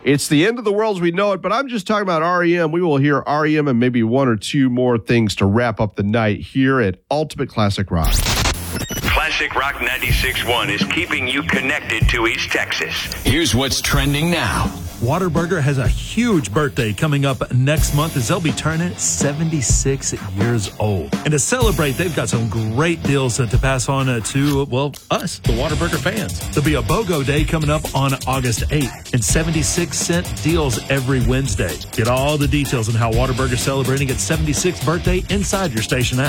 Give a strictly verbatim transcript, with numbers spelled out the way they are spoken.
It's the end of the world as we know it, but I'm just talking about R E M. We will hear R E M and maybe one or two more things to wrap up the night here at Ultimate Classic Rock. Classic Rock ninety-six point one is keeping you connected to East Texas. Here's what's trending now. Whataburger has a huge birthday coming up next month as they'll be turning seventy-six years old. And to celebrate, they've got some great deals to, to pass on uh, to, well, us, the Whataburger fans. There'll be a BOGO Day coming up on August eighth and seventy-six cent deals every Wednesday. Get all the details on how Whataburger's celebrating its seventy-sixth birthday inside your station app.